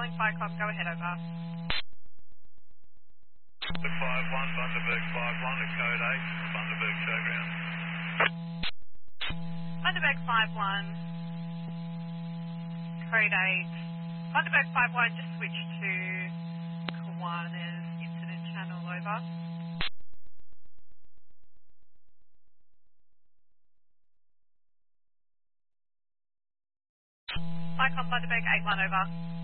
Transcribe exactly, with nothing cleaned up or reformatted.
calling Firecom. Go ahead, over. five one, Bundaberg five one, at code eight, Bundaberg Showground. Bundaberg five one, code eight. Bundaberg five one, just switch to Kiwanis incident channel, over. Firecom, Bundaberg eight one, over.